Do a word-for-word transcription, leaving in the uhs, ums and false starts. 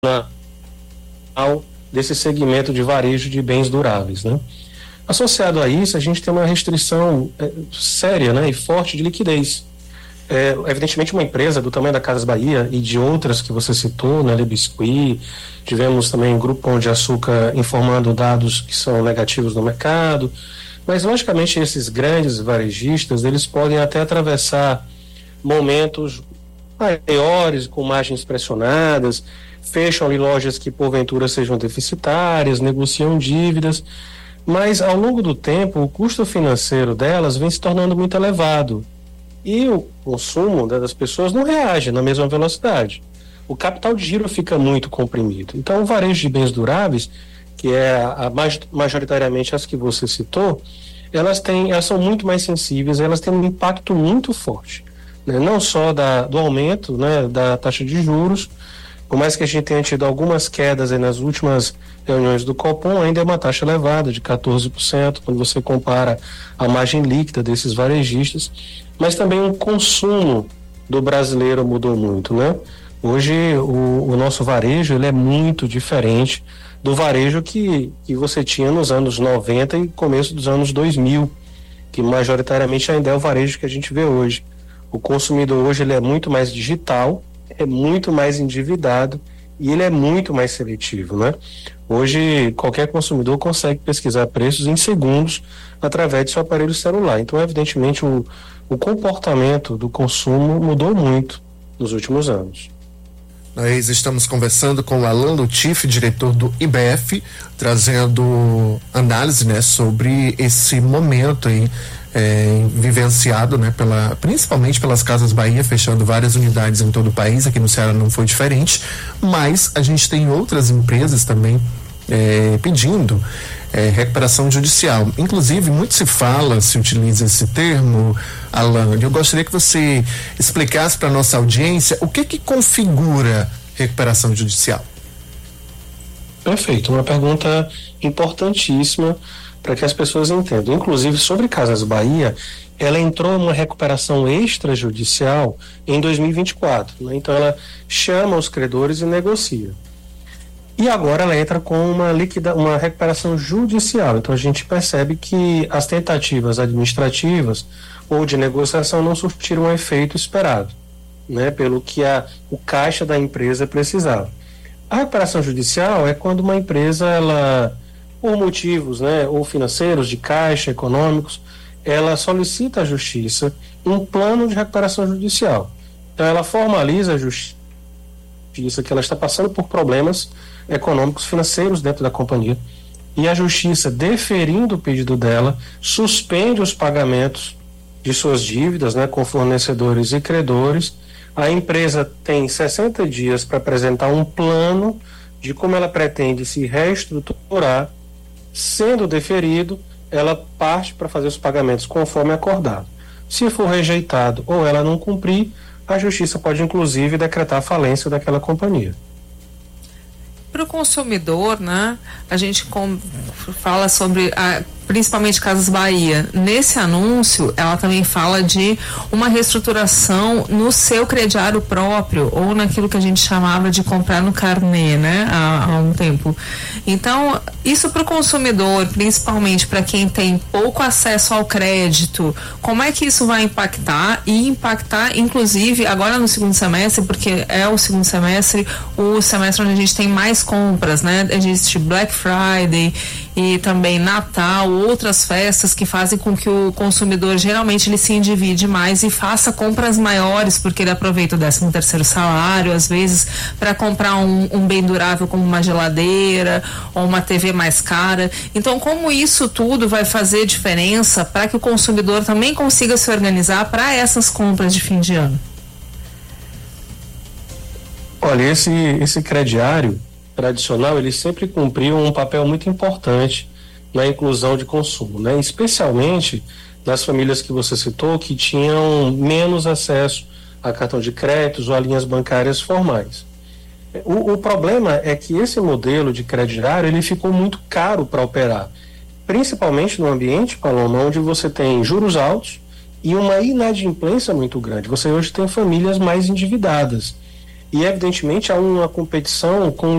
desse segmento de varejo de bens duráveis, né? Associado a isso, a gente tem uma restrição é, séria, né, e forte de liquidez. É, evidentemente, uma empresa do tamanho da Casas Bahia e de outras que você citou, né, Le Biscuit, tivemos também o Grupo Pão de Açúcar informando dados que são negativos no mercado, mas logicamente esses grandes varejistas, eles podem até atravessar momentos maiores, com margens pressionadas, fecham ali lojas que porventura sejam deficitárias, negociam dívidas, mas ao longo do tempo o custo financeiro delas vem se tornando muito elevado e o consumo das pessoas não reage na mesma velocidade. O capital de giro fica muito comprimido. Então o varejo de bens duráveis, que é a, a majoritariamente as que você citou, elas têm, elas são muito mais sensíveis, elas têm um impacto muito forte, né? Não só da, do aumento, né, da taxa de juros, por mais que a gente tenha tido algumas quedas aí nas últimas reuniões do Copom, ainda é uma taxa elevada de quatorze por cento, quando você compara a margem líquida desses varejistas, mas também o consumo do brasileiro mudou muito, né? Hoje o, o nosso varejo, ele é muito diferente do varejo que, que você tinha nos anos noventa e começo dos anos dois mil, que majoritariamente ainda é o varejo que a gente vê hoje. O consumidor hoje, ele é muito mais digital, é muito mais endividado e ele é muito mais seletivo, né? Hoje qualquer consumidor consegue pesquisar preços em segundos através de seu aparelho celular. Então, evidentemente, o, o comportamento do consumo mudou muito nos últimos anos. Nós estamos conversando com o Alan Lutif, diretor do I B F, trazendo análise, né, sobre esse momento aí É, vivenciado, né, pela, principalmente pelas Casas Bahia, fechando várias unidades em todo o país. Aqui no Ceará não foi diferente, mas a gente tem outras empresas também é, pedindo é, recuperação judicial. Inclusive, muito se fala, se utiliza esse termo, Alan. Eu gostaria que você explicasse para a nossa audiência o que que configura recuperação judicial. Perfeito, uma pergunta importantíssima para que as pessoas entendam. Inclusive, sobre Casas Bahia, ela entrou numa recuperação extrajudicial em dois mil e vinte e quatro, né? Então ela chama os credores e negocia. E agora ela entra com uma liquida, uma recuperação judicial. Então a gente percebe que as tentativas administrativas ou de negociação não surtiram o efeito esperado, né? Pelo que a, o caixa da empresa precisava. A recuperação judicial é quando uma empresa, ela, por motivos, né, ou financeiros, de caixa, econômicos, ela solicita à justiça um plano de recuperação judicial. Então ela formaliza a justiça que ela está passando por problemas econômicos, financeiros dentro da companhia, e a justiça, deferindo o pedido dela, suspende os pagamentos de suas dívidas, né, com fornecedores e credores. A empresa tem sessenta dias para apresentar um plano de como ela pretende se reestruturar. Sendo deferido, ela parte para fazer os pagamentos conforme acordado. Se for rejeitado ou ela não cumprir, a justiça pode inclusive decretar a falência daquela companhia. Para o consumidor, né, a gente com, fala sobre a, principalmente Casas Bahia. Nesse anúncio, ela também fala de uma reestruturação no seu crediário próprio, ou naquilo que a gente chamava de comprar no carnê, né, há, há um tempo. Então, isso para o consumidor, principalmente para quem tem pouco acesso ao crédito, como é que isso vai impactar? E impactar, inclusive, agora no segundo semestre, porque é o segundo semestre, o semestre onde a gente tem mais compras, né? Existe Black Friday e também Natal, outras festas que fazem com que o consumidor geralmente ele se endivide mais e faça compras maiores, porque ele aproveita o décimo terceiro salário, às vezes, para comprar um, um bem durável como uma geladeira ou uma T V mais cara. Então, como isso tudo vai fazer diferença para que o consumidor também consiga se organizar para essas compras de fim de ano? Olha, esse, esse crediário tradicional, ele sempre cumpriu um papel muito importante na inclusão de consumo, né? Especialmente nas famílias que você citou, que tinham menos acesso a cartão de créditos ou a linhas bancárias formais. O, o problema é que esse modelo de crediário, ele ficou muito caro para operar, principalmente no ambiente, Paloma, onde você tem juros altos e uma inadimplência muito grande. Você hoje tem famílias mais endividadas e, evidentemente, há uma competição com